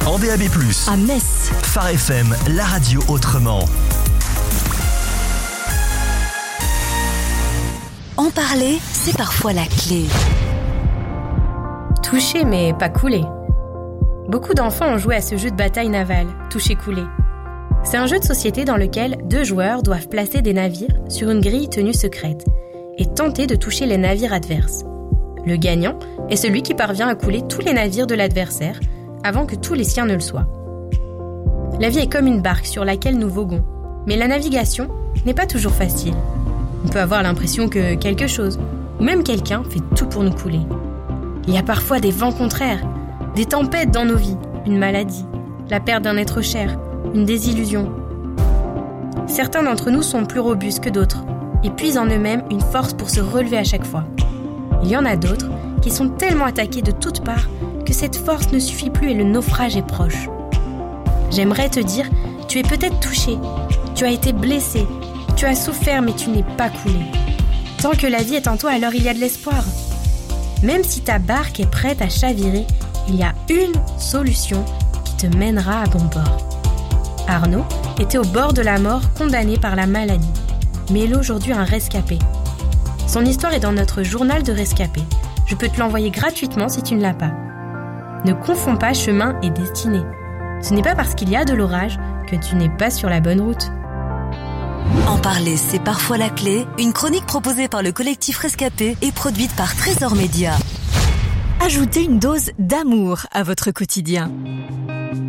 En DAB+, à Metz. Phare FM, la radio autrement. En parler, c'est parfois la clé. Toucher mais pas couler. Beaucoup d'enfants ont joué à ce jeu de bataille navale, toucher-couler. C'est un jeu de société dans lequel 2 joueurs doivent placer des navires sur une grille tenue secrète et tenter de toucher les navires adverses. Le gagnant est celui qui parvient à couler tous les navires de l'adversaire avant que tous les siens ne le soient. La vie est comme une barque sur laquelle nous voguons, mais la navigation n'est pas toujours facile. On peut avoir l'impression que quelque chose, ou même quelqu'un, fait tout pour nous couler. Il y a parfois des vents contraires, des tempêtes dans nos vies, une maladie, la perte d'un être cher, une désillusion. Certains d'entre nous sont plus robustes que d'autres et puisent en eux-mêmes une force pour se relever à chaque fois. Il y en a d'autres qui sont tellement attaqués de toutes parts que cette force ne suffit plus et le naufrage est proche. J'aimerais te dire, tu es peut-être touché, tu as été blessé, tu as souffert mais tu n'es pas coulé. Tant que la vie est en toi, alors il y a de l'espoir. Même si ta barque est prête à chavirer, il y a une solution qui te mènera à bon port. Arnaud était au bord de la mort, condamné par la maladie, mais il est aujourd'hui un rescapé. Son histoire est dans notre journal de rescapé. Je peux te l'envoyer gratuitement si tu ne l'as pas. Ne confonds pas chemin et destinée. Ce n'est pas parce qu'il y a de l'orage que tu n'es pas sur la bonne route. En parler, c'est parfois la clé. Une chronique proposée par le collectif Rescapé et produite par Trésor Média. Ajoutez une dose d'amour à votre quotidien.